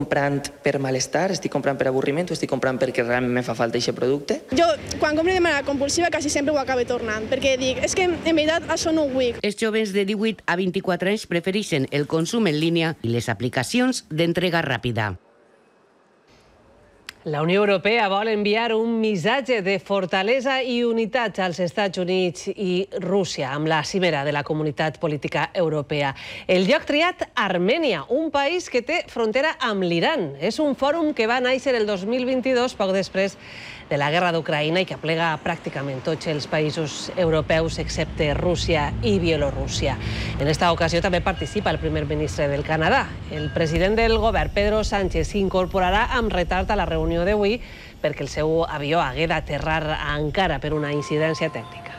comprant per malestar, estic comprant per avorriment o estic comprant perquè realment me fa falta aquest producte? Jo, quan compro de manera compulsiva, quasi sempre ho acabo tornant, perquè dic, és que en veritat això no ho vull. Els joves de 18 a 24 anys prefereixen el consum en línia i les aplicacions d'entrega ràpida. La Unió Europea vol enviar un missatge de fortalesa i unitat als Estats Units i Rússia amb la cimera de la Comunitat Política Europea. El lloc triat, Armènia, un país que té frontera amb l'Iran. És un fòrum que va néixer el 2022, poc després de la guerra d'Ucraïna, i que aplega pràcticament tots els països europeus excepte Rússia i Bielorússia. En esta ocasió també participa el primer ministre del Canadà. El president del govern, Pedro Sánchez, s'incorporarà amb retard a la reunió d'avui perquè el seu avió hagué d'aterrar a Ankara per una incidència tècnica.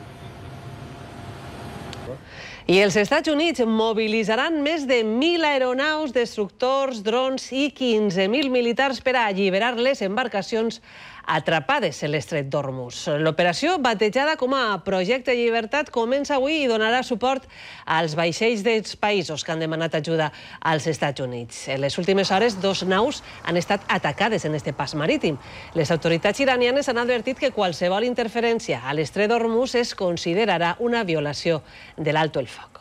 I els Estats Units mobilitzaran més de 1.000 aeronaus, destructors, drons i 15.000 militars per a alliberar les embarcacions atrapades en l'estret d'Hormuz. L'operació, batejada com a Projecte Llibertat, comença avui i donarà suport als vaixells dels països que han demanat ajuda als Estats Units. En les últimes hores, 2 naus han estat atacades en este pas marítim. Les autoritats iranianes han advertit que qualsevol interferència a l'estret d'Hormuz es considerarà una violació de l'alto el foc.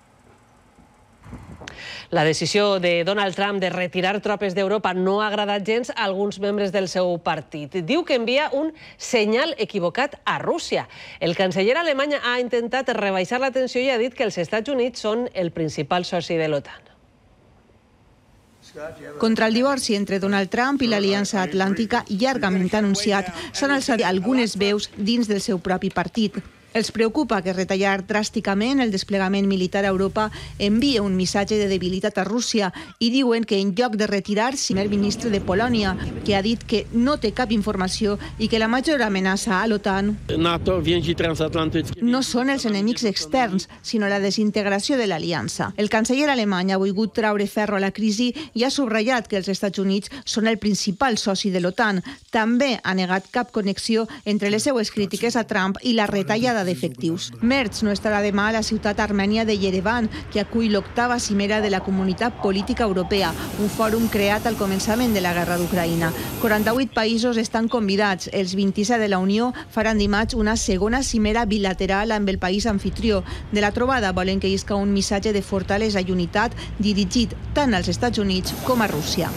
La decisió de Donald Trump de retirar tropes d'Europa no ha agradat gens a alguns membres del seu partit. Diu que envia un senyal equivocat a Rússia. El canceller alemany ha intentat rebaixar la tensió i ha dit que els Estats Units són el principal soci de l'OTAN. Contra el divorci entre Donald Trump i l'Aliança Atlàntica, llargament anunciat, s'han alçat algunes veus dins del seu propi partit. Els preocupa que retallar dràsticament el desplegament militar a Europa envia un missatge de debilitat a Rússia i diuen que en lloc de retirar-se, el primer ministre de Polònia, que ha dit que no té cap informació i que la major amenaça a l'OTAN no són els enemics externs, sinó la desintegració de l'aliança. El canceller alemany ha volgut traure ferro a la crisi i ha subratllat que els Estats Units són el principal soci de l'OTAN. També ha negat cap connexió entre les seues crítiques a Trump i la retallada d'efectius. Merz no estarà demà a la ciutat armènia de Yerevan, que acull l'8ª cimera de la Comunitat Política Europea, un fòrum creat al començament de la guerra d'Ucraïna. 48 països estan convidats. Els 27 de la Unió faran dimarts una segona cimera bilateral amb el país anfitrió. De la trobada volen que isca un missatge de fortalesa i unitat dirigit tant als Estats Units com a Rússia.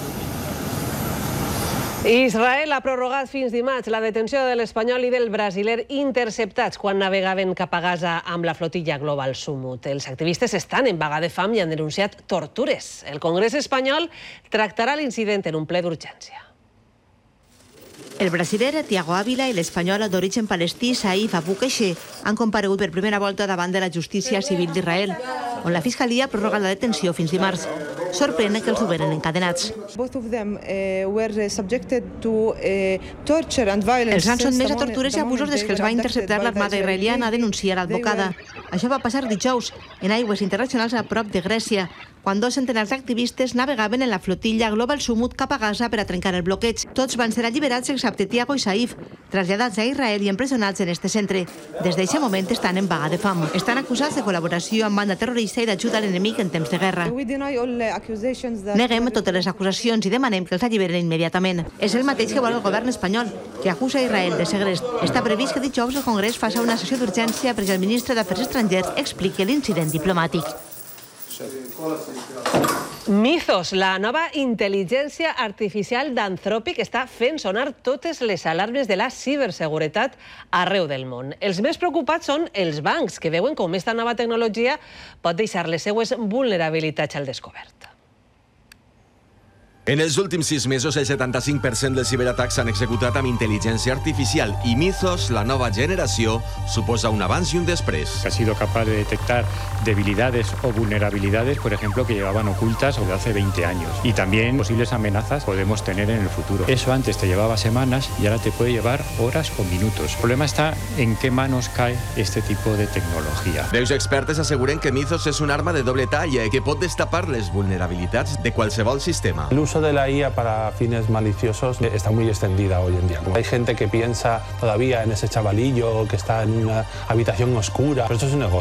Israel ha prorrogat fins dimarts la detenció de l'espanyol i del brasiler interceptats quan navegaven cap a Gaza amb la flotilla Global Sumut. Els activistes estan en vaga de fam i han denunciat tortures. El Congrés espanyol tractarà l'incident en un ple d'urgència. El brasiler Thiago Ávila i l'espanyol d'origen palestí Saif Abu Qeixe han comparegut per primera volta davant de la justícia civil d'Israel, on la Fiscalia prorroga la detenció fins dimarts. Sorprèn que els oberen encadenats. Els han sotmès a tortures i abusos des que els va interceptar l'armada israeliana, denuncia l'advocada. Això va passar dijous en aigües internacionals a prop de Grècia, quan 2 centenars d'activistes navegaven en la flotilla Global Sumut cap a Gaza per a trencar el bloqueig. Tots van ser alliberats excepte Thiago i Saif, traslladats a Israel i empresonats en este centre. Des d'aquest moment estan en vaga de fam. Estan acusats de col·laboració amb banda terrorista i d'ajuda a l'enemic en temps de guerra. Neguem totes les acusacions i demanem que els alliberen immediatament. És el mateix que vol el govern espanyol, que acusa Israel de segrest. Està previst que dijous el Congrés faci una sessió d'urgència perquè el ministre d'Afers Estrangers expliqui l'incident diplomàtic. Mythos, la nova intel·ligència artificial d'Anthropic, està fent sonar totes les alarmes de la ciberseguretat arreu del món. Els més preocupats són els bancs, que veuen com esta nova tecnologia pot deixar les seues vulnerabilitats al descobert. En els últims 6 mesos, el 75% dels ciberatacs s'han executat amb intel·ligència artificial i Mythos, la nova generació, suposa un avanç i un després. Ha sido capaz de detectar debilidades o vulnerabilidades, por ejemplo, que llevaban ocultas desde hace 20 años. Y también posibles amenazas podemos tener en el futuro. Eso antes te llevaba semanas y ahora te puede llevar horas o minutos. El problema está en qué manos cae este tipo de tecnologia. Els expertes asseguren que Mythos és una arma de doble talla que pot destapar les vulnerabilitats de qualsevol sistema. El uso de la IA para fines maliciosos está muy extendida hoy en día. Hay gente que piensa todavía en ese chavalillo que está en una habitación oscura, pero esto es un negocio.